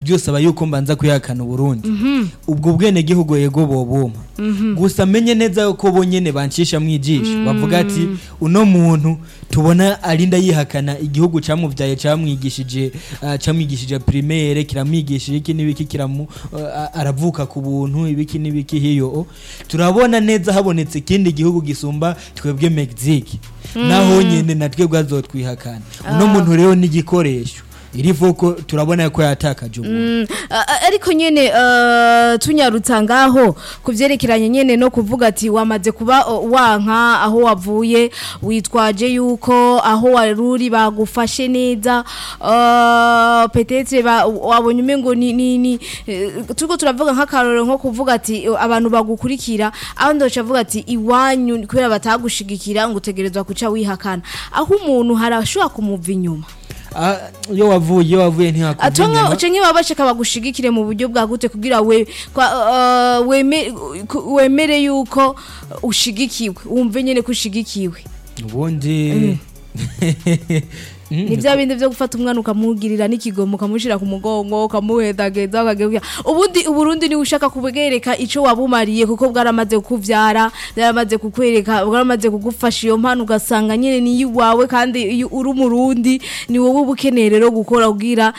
byose aba yuko mbanza kuyakana Burundi ubwo bwene gihugu yego boboma gusa menye neza yuko bonyene bancisha mwijisho bavuga ati uno muntu tubona arinda yihakana igihugu camuvyaye camwigishije primaire kiramwigishije iki nibiki aravuka ku buntu ibiki nibiki hiyo turabona neza habonetse ikindi gihugu gisumba twebwe Mexique naho nyene natwe bwazotwihakana uno muntu rero n'igikoresho irivoko turabona ko yatakaje ubu ariko nyene tunyarutsa ngaho kuvyerekeranye nyene no kuvuga ati wamaze kuba wanka aho wavuye witwaje yuko aho waruri bagufashe neza petetre wabonye umengo ni tuko turavuga nk'akaroro nko kuvuga ati abantu bagukurikira aho ndoca vuga ati iwanyu kubera batagushigikira ngo utegerezwa kuca wihakana aho umuntu harashobora kumuva inyuma yo wavuye ntihakuvunya atonga babashaka bagushigikire mu buryo bwa gute kugira wemere yuko ushigikiwe wumve nyene kushigikiwe ubundi ni bya bindi byo gufata umwana ukamugirira n'ikigomo ukamushira ku mugongo ukamuhedageza ukagebya Uburundi ni ushaka kubegereka ico wabumariye kuko bwaramaze kukuvyara bwaramaze kukwereka bwaramaze kugufasha iyo mpano ugasanga nyene ni yiwawe kandi uri umurundi ni wowe bukeneye rero gukora kugira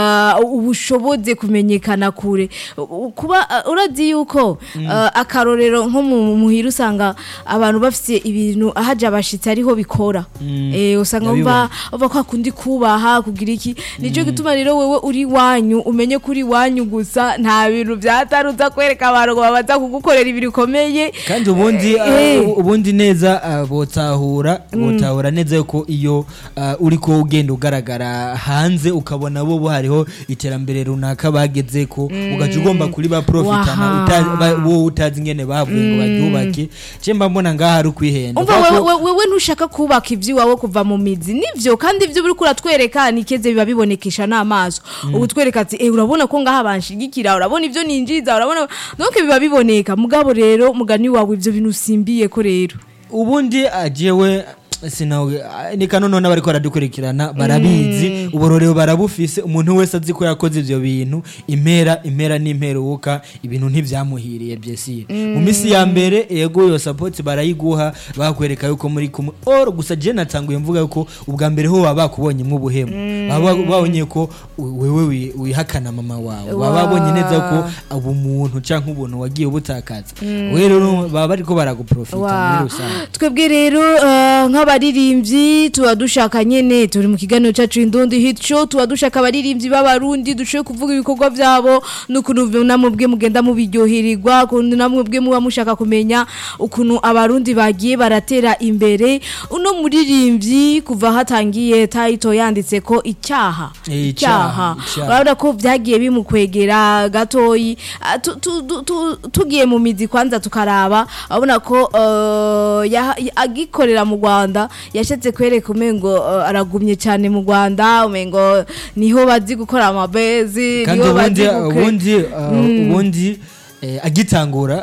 ubushoboze kumenyekana kure kuba urazi yuko akarorero nko mu muhira usanga abantu bafite ibintu ahaje abashitsi ariho bikora usanga umva kundi kubaha kugira iki nico gituma rero wewe uri wanyu umenye kuri wanyu gusa nta bintu byataruza kwereka abantu ngo babaza kugukorera ibiri komeye kandi ubundi neza botahura neza yuko iyo uri ko ugenda ugaragara hanze ukabona bo hariho iterambere runaka bageze ko ugaje ugomba kuri ba profitana wo utazi ngene bavuye ngo bagyubake cemba mbona ngaha ari kwihenda wewe ntushaka kubaka ivyi wawe kuva mu mizi nivyo kandi ivyo buri kuratwereka nikeze biba bibonekesha n'amaso ubu twereka ati urabona ko ngaha banshigikira urabona ivyo ninjiza urabona donc biba biboneka mugabo rero mugani wawe ivyo bintu simbiye ko rero ubundi ajewe sinawe nikano n'abari ko aradukurikirana barabizi ubororero barabufise umuntu wese azi ko yakoze ivyo bintu impera n'imperuka ibintu ntivyamuhiriye byesi mu misi ya mbere yego yo support barayiguha bakwereka yuko muri kumwe gusa je natanguye mvuga yuko ubwa mbere ho babakubonye mu buhemu babonye ko wewe wihakana mama wawe babonye neza ko abo muntu canke ubuntu wagiye ubutakaza rero baba bariko baraguprofita muri rusange twebwe rero nk'abaririmbyi tuba dushaka nyene turi mu kiganiro cyacu Indundi Hit Show tuba dushaka abaririmbyi b'abarundi dushoye kuvuga ibikorwa byabo n'ukuntu namubwe mugenda mubiryohererwa kundi namubwe muba mushaka kumenya ukuntu abarundi bagiye baratera imbere uno muririmbyi kuva hatangiye title yanditse ko icyaha urabona ko byagiye bimukwegera gatoyi tugiye mu mizi kwanza tukaraba abona ko agikorera mu Rwanda yashatse kwereka umengo aragumye cyane mu Rwanda umengo niho bazi gukora amabezi niho bazi ubundi agitangura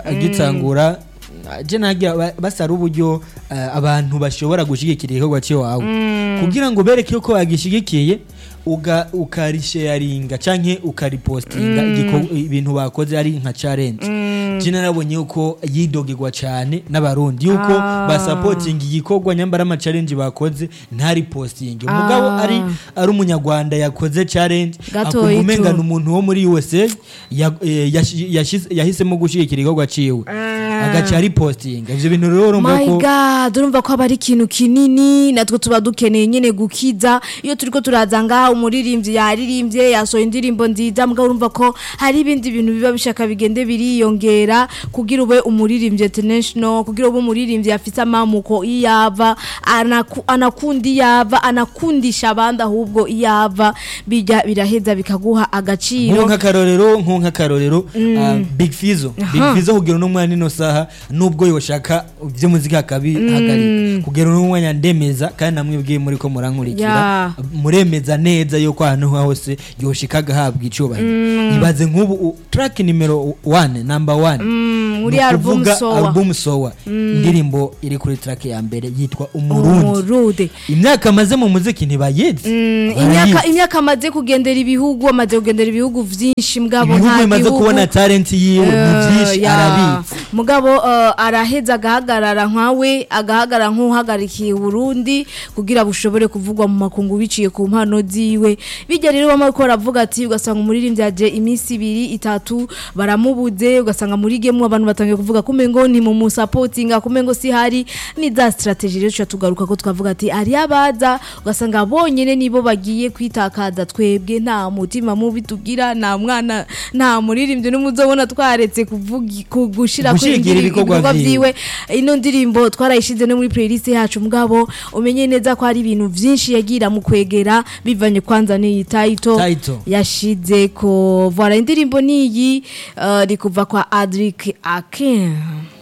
je nagira basara uburyo abantu bashobora gushigikira igikorwa cyo wawe kugira ngo bereke ko bagishigikiye ukarisharinga canke ukaripostinga ibintu bakoze ari nka challenge jina nabonye uko yidogegwa cyane n'abarundi yuko basupporting igikorwa nyambara ama challenge bakoze ntari posting umugabo ari umunyarwanda yakoze challenge akumengana umuntu wo muri USA yahisemo gushigikira igikorwa ciwe agaca ari posting ivyo bintu rero urumva ko my god urumva ko abari ikintu kinini natwe tuba dukeneye nyene gukiza iyo turiko turazanga umuririmbyi yaririmbye yasohoye indirimbo nziza mugabo urumva ko hari ibindi bintu biba bishaka bigende biriyongera kugira ube umuririmbyi international kugira ube umuririmbyi afite amamuko iyava anakundi yava anakundisha abandi ahubwo iyava biraheza bikaguha agaciro nk'akarorero Big Fizzo kugira no mwana ino saha nubwo yoshaka byo muzika hagarika kugira no mwanya ndemeza kandi namwibwiye muri ko murankurikira muremeza neza yo kwa ahantu hose yoshika gahabwa icubahiro ibaze nk'ubu track number 1 muri album Sowa indirimbo iri kuri track ya mbere yitwa Umurundi. Imyaka amaze mu muziki ntibayizi. Imyaka amaze kugendera ibihugu vyinshi mugabo nta bimaze kubona talent yiwe byinshi arabizi. Mugabo araheza agahagarara nk'uhagarikiye Burundi kugira bushobore kuvugwa mu makungu biciye ku mpano ziwe. Bijya rero bamako aravuga ati ugasanga umuririmbyi aje iminsi 2-3 baramubuze ugasanga muri game abantu batangiye kuvuga kumengo ni mu supportinga kumengo si hari ni za strategy rero tugaruka ko twavuga ati ari abaza ugasanga bonyene nibo bagiye kwitakaza twebwe nta mutima mubi tugira nta mwana nta muririmbyi n'umuzobona twaretse kugushira ibikorwa byiwe. Ino ndirimbo twarayishize no muri playlist yacu mugabo umenye neza ko ari ibintu vyinshi yagira mu kwegera bivanye kwanza ni title yashize ko voilà indirimbo niyi rikuva kwa Adric Akin.